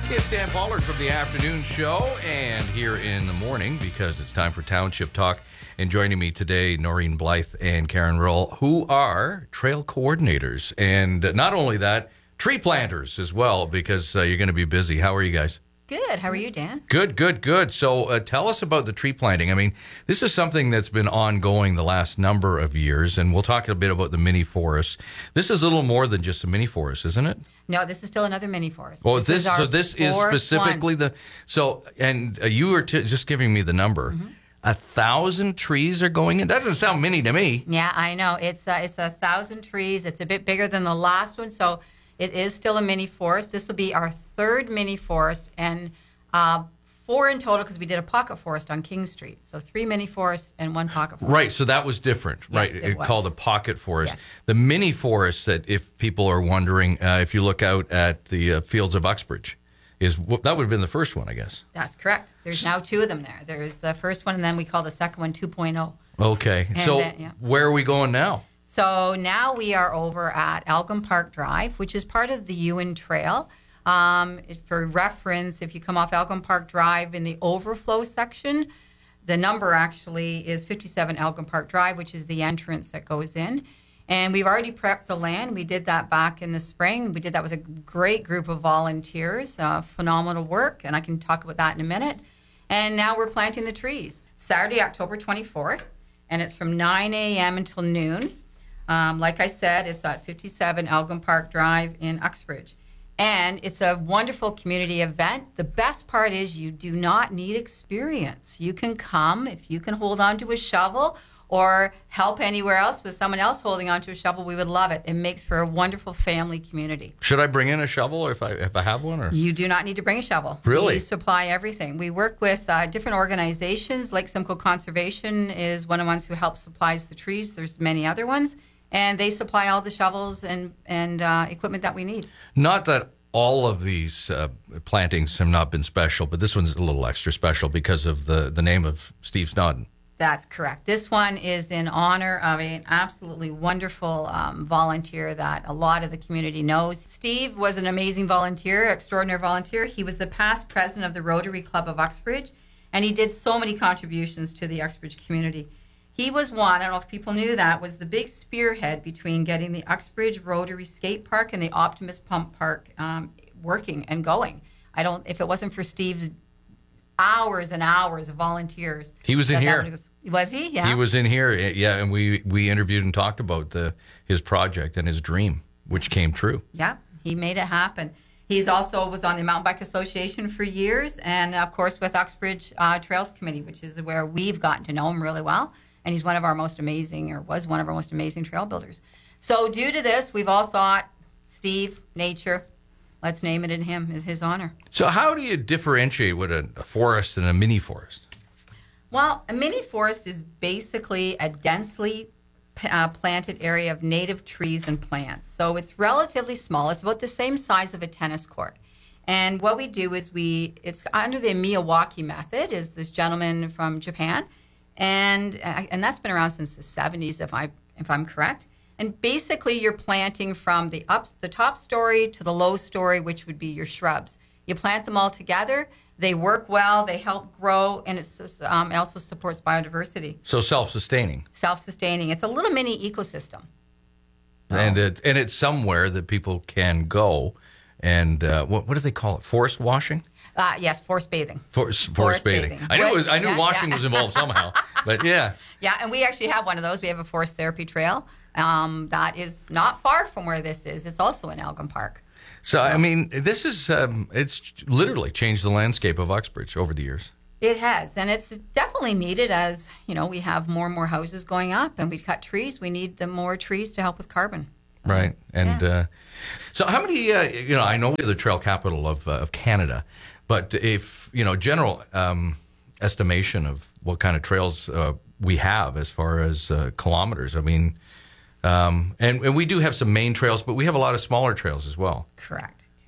It's Dan Pollard from the afternoon show and here in the morning because it's time for Township Talk. And joining me today, Noreen Blythe and Karen Roll, who are trail coordinators. And not only that, tree planters as well, because you're going to be busy. How are you guys? Good. How are you, Dan? Good. So tell us about the tree planting. I mean, this is something that's been ongoing the last number of years, and we'll talk a bit about the mini forest. This is a little more than just a mini forest, isn't it? No, this is still another mini forest. Well, this is specifically one. You were just giving me the number. Mm-hmm. 1,000 trees are going in. That doesn't sound mini to me. Yeah, I know. It's 1,000 trees. It's a bit bigger than the last one, so it is still a mini forest. This will be our third mini forest, and 4 in total because we did a pocket forest on King Street. So 3 mini forests and 1 pocket forest. Right, so that was different, yes, right? It was called a pocket forest. Yes. The mini forest, that if people are wondering, if you look out at the fields of Uxbridge, that would have been the first one, I guess. That's correct. There's now 2 of them there. There's the first one, and then we call the second one 2.0. Okay, Where are we going now? So now we are over at Elgin Park Drive, which is part of the Ewan Trail. For reference, if you come off Elgin Park Drive in the overflow section, the number actually is 57 Elgin Park Drive, which is the entrance that goes in. And we've already prepped the land. We did that back in the spring. We did that with a great group of volunteers, phenomenal work, and I can talk about that in a minute. And now we're planting the trees. Saturday, October 24th, and it's from 9 a.m. until noon. Like I said, it's at 57 Elgin Park Drive in Uxbridge. And it's a wonderful community event. The best part is you do not need experience. You can come, if you can hold on to a shovel or help anywhere else with someone else holding onto a shovel, we would love it. It makes for a wonderful family community. Should I bring in a shovel if I have one? Or? You do not need to bring a shovel. Really? We supply everything. We work with different organizations. Lake Simcoe Conservation is one of the ones who helps supplies the trees. There's many other ones. And they supply all the shovels and equipment that we need. Not that all of these plantings have not been special, but this one's a little extra special because of the name of Steve Snodden. That's correct. This one is in honor of an absolutely wonderful volunteer that a lot of the community knows. Steve was an amazing volunteer, extraordinary volunteer. He was the past president of the Rotary Club of Uxbridge, and he did so many contributions to the Uxbridge community. He was one, I don't know if people knew that, was the big spearhead between getting the Uxbridge Rotary Skate Park and the Optimus Pump Park working and going. If it wasn't for Steve's hours and hours of volunteers. He was in here. Was he? Yeah. He was in here, yeah, and we interviewed and talked about his project and his dream, which came true. Yeah, he made it happen. He's also was on the Mountain Bike Association for years, and of course with Uxbridge Trails Committee, which is where we've gotten to know him really well. And he's was one of our most amazing trail builders. So due to this, we've all thought, Steve, nature, let's name it in his honor. So how do you differentiate what a forest and a mini forest? Well, a mini forest is basically a densely planted area of native trees and plants. So it's relatively small. It's about the same size of a tennis court. And what we do is it's under the Miyawaki method, is this gentleman from Japan. And that's been around since the 70s, if I'm correct. And basically, you're planting from the top story to the low story, which would be your shrubs. You plant them all together. They work well. They help grow, and it also supports biodiversity. So self-sustaining. Self-sustaining. It's a little mini ecosystem. And it's somewhere that people can go. And what do they call it? Forest washing? Yes, forest bathing. Forest bathing. I knew washing was involved somehow, but yeah. Yeah, and we actually have one of those. We have a forest therapy trail that is not far from where this is. It's also in Elgin Park. So I mean, this is it's literally changed the landscape of Uxbridge over the years. It has, and it's definitely needed as, we have more and more houses going up, and we cut trees. We need the more trees to help with carbon. Right, and so how many? I know we're the trail capital of Canada, but if general estimation of what kind of trails we have as far as kilometers. I mean, and we do have some main trails, but we have a lot of smaller trails as well. Correct.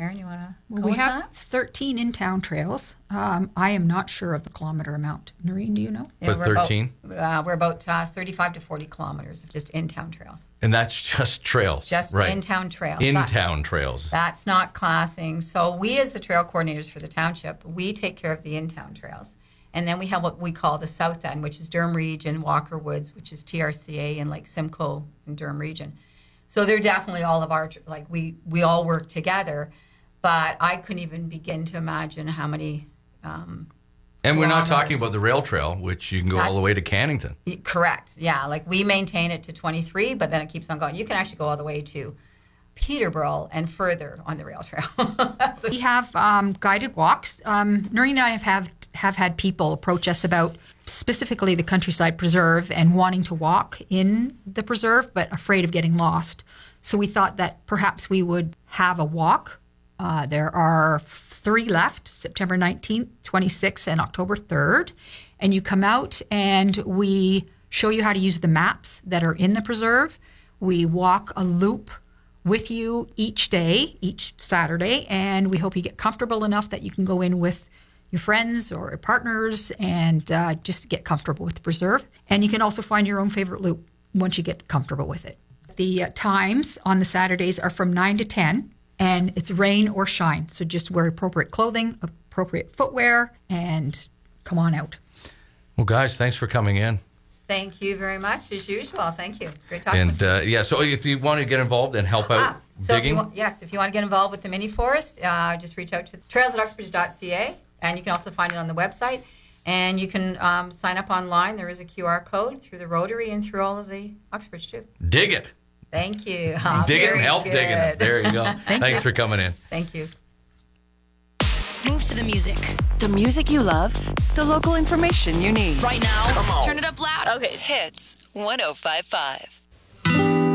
Karen, you want to Well, we have 13 in-town trails. I am not sure of the kilometer amount. Noreen, do you know? But 13? We're about 35 to 40 kilometers of just in-town trails. And that's just trails. Just right. in-town trails. In-town trails. That's not classing. So we, as the trail coordinators for the township, we take care of the in-town trails. And then we have what we call the South End, which is Durham Region, Walker Woods, which is TRCA, and like Simcoe in Durham Region. So they're definitely all of our, like we all work together, but I couldn't even begin to imagine how many and we're not talking about the rail trail, which you can go all the way to Cannington. Correct. Yeah, like we maintain it to 23, but then it keeps on going. You can actually go all the way to Peterborough and further on the rail trail. So we have guided walks. Noreen and I have had people approach us about specifically the Countryside Preserve and wanting to walk in the preserve, but afraid of getting lost. So we thought that perhaps we would have a walk. There are 3 left, September 19th, 26th, and October 3rd. And you come out and we show you how to use the maps that are in the preserve. We walk a loop with you each day, each Saturday, and we hope you get comfortable enough that you can go in with your friends or your partners and just get comfortable with the preserve. And you can also find your own favorite loop once you get comfortable with it. The times on the Saturdays are from 9 to 10, and it's rain or shine. So just wear appropriate clothing, appropriate footwear, and come on out. Well, guys, thanks for coming in. thank you very much, as usual. Thank you. Great talking with you. And so if you want to get involved and help out digging. If you want to get involved with the mini forest, just reach out to trails@uxbridge.ca. And you can also find it on the website. And you can sign up online. There is a QR code through the Rotary and through all of the Uxbridge, too. Dig it. Thank you. Dig it and help digging it. There you go. Thanks for coming in. Thank you. Move to the music. The music you love, the local information you need. Right now, turn it up loud. Okay. Hits 105.5.